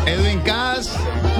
Edwin Cass,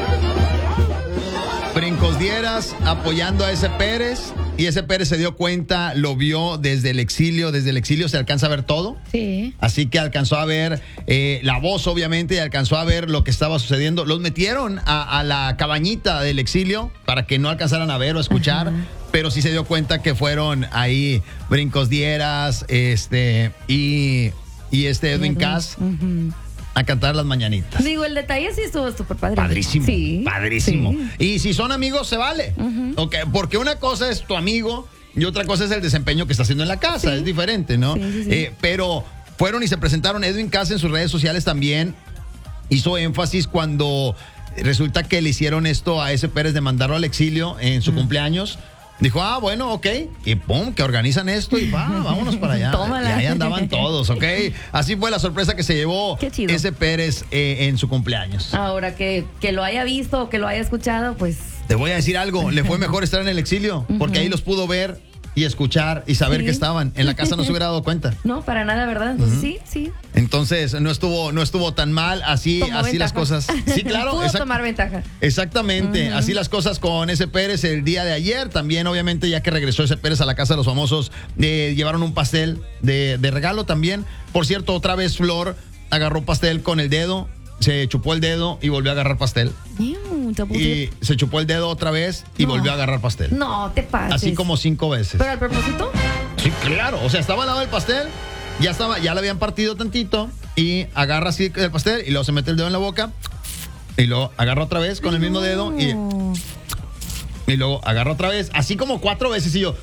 Brincos Dieras apoyando a ese Pérez. Y ese Pérez se dio cuenta, lo vio desde el exilio. Desde el exilio se alcanza a ver todo. Sí. Así que alcanzó a ver la voz, obviamente, y alcanzó a ver lo que estaba sucediendo. Los metieron a la cabañita del exilio para que no alcanzaran a ver o a escuchar. Ajá. Pero sí se dio cuenta que fueron ahí Brincos Dieras y Edwin Cass. A cantar las mañanitas. Digo, el detalle sí estuvo súper padre. Padrísimo. Sí. Padrísimo. Sí. Y si son amigos, se vale. Okay, porque una cosa es tu amigo y otra cosa es el desempeño que está haciendo en la casa. Sí. Es diferente, ¿no? Sí. Pero fueron y se presentaron. Edwin Cass en sus redes sociales también hizo énfasis cuando resulta que le hicieron esto a ese Pérez de mandarlo al exilio en su cumpleaños. Dijo, bueno, ok. Y pum, que organizan esto y vámonos para allá. Tómala. Y ahí andaban todos, ok. Así fue la sorpresa que se llevó ese Pérez en su cumpleaños. Ahora que lo haya visto o que lo haya escuchado, pues... Te voy a decir algo, le fue mejor estar en el exilio, porque ahí los pudo ver y escuchar y saber que estaban. En la casa no se hubiera dado cuenta. No, para nada, ¿verdad? Entonces, sí. Entonces, no estuvo tan mal, así las cosas. Sí, claro. Pudo tomar ventaja. Exactamente, así las cosas con ese Pérez el día de ayer. También, obviamente, ya que regresó ese Pérez a la casa de los famosos, llevaron un pastel de regalo también. Por cierto, otra vez Flor agarró pastel con el dedo, se chupó el dedo y volvió a agarrar pastel. Y se chupó el dedo otra vez y volvió a agarrar pastel. No, te pases. Así como 5 veces. ¿Pero al propósito? Sí, claro. O sea, estaba al lado del pastel, ya le habían partido tantito y agarra así el pastel y luego se mete el dedo en la boca y luego agarra otra vez con el mismo dedo y luego agarra otra vez, así como 4 veces y yo...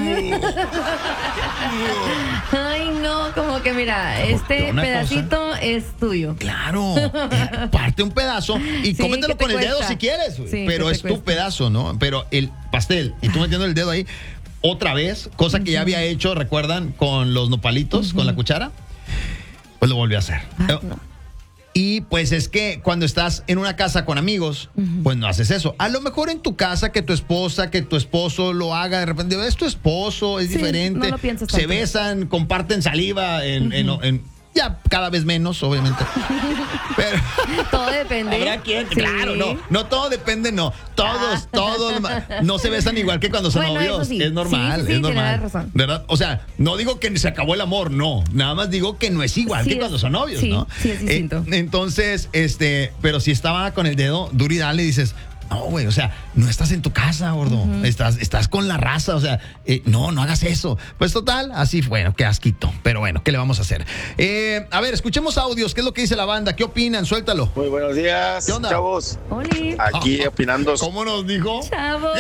Ay, no, como que mira, este pedacito es tuyo. Claro, parte un pedazo y cómetelo con el dedo si quieres, pero es tu pedazo, ¿no? Pero el pastel, y tú metiendo el dedo ahí, otra vez, cosa que ya había hecho, ¿recuerdan? Con los nopalitos, con la cuchara, pues lo volvió a hacer. No. Y pues es que cuando estás en una casa con amigos, pues no haces eso. A lo mejor en tu casa que tu esposa, que tu esposo lo haga, de repente es tu esposo, es diferente. No lo piensas se besan, comparten saliva ya cada vez menos, obviamente. Pero todo depende. Habrá quien, claro, no todo depende, no. Todos no se besan igual que cuando son novios. Sí. Es normal, sí, es normal. tienes razón. ¿Verdad? O sea, no digo que se acabó el amor, no. Nada más digo que no es igual que cuando son novios, ¿no? Sí, es distinto. Entonces, pero si estaba con el dedo duro y dale, dices, no, güey, o sea, no estás en tu casa, gordo. Estás con la raza, o sea, no hagas eso. Pues total, así fue, qué asquito. Pero bueno, ¿qué le vamos a hacer? A ver, escuchemos audios. ¿Qué es lo que dice la banda? ¿Qué opinan? Suéltalo. Muy buenos días, ¿Qué onda? chavos. Oli. Aquí opinando ¿Cómo nos dijo? ¡Chavos!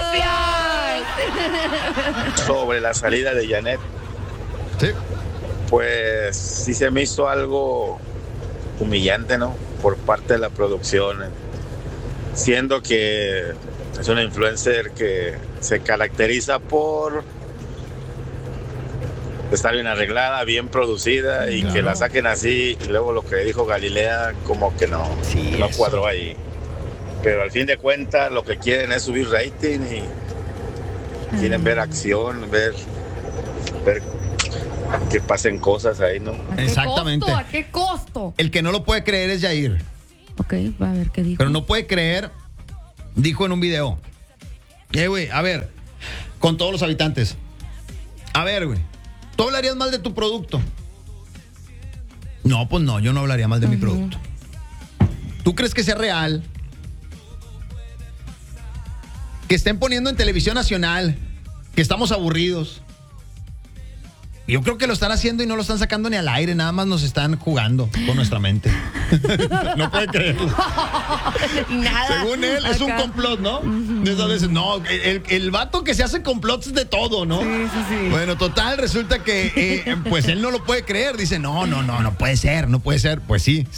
¡Gracias! sobre la salida de Janet. Sí. Pues sí se me hizo algo humillante, ¿no? Por parte de la producción. Siendo que es una influencer que se caracteriza por estar bien arreglada, bien producida y que la saquen así. Y luego lo que dijo Galilea, como que no cuadró ahí. Pero al fin de cuentas lo que quieren es subir rating y quieren ver acción, ver que pasen cosas ahí, ¿no? Exactamente. ¿A qué costo? El que no lo puede creer es Yair. Ok, va a ver qué dijo. Pero no puede creer, dijo en un video. Güey, a ver, con todos los habitantes. A ver, güey, ¿tú hablarías mal de tu producto? No, pues no, yo no hablaría mal de mi producto. ¿Tú crees que sea real? Que estén poniendo en televisión nacional que estamos aburridos. Yo creo que lo están haciendo y no lo están sacando ni al aire, nada más nos están jugando con nuestra mente. No puede creerlo. Nada. Según él, es un complot, ¿no? Esas veces, no, el vato que se hace complots de todo, ¿no? Sí. Bueno, total, resulta que pues él no lo puede creer. Dice, no puede ser. Pues sí.